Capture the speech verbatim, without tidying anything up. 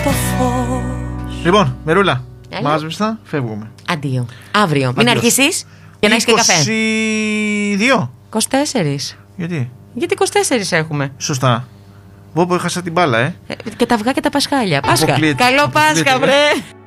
το φως. Λοιπόν, Μερούλα, μάζεψα, φεύγουμε. Αντίο. Αύριο. Μην αργήσεις για να έχεις και καφέ. είκοσι δύο. είκοσι τέσσερα. Γιατί? Γιατί είκοσι τέσσερα έχουμε. Σωστά. Εγώ που έχασα την μπάλα, ε. ε και τα αυγά και τα πασχάλια. Πάσχα. Αποκλείεται. Καλό Πάσχα, βρε.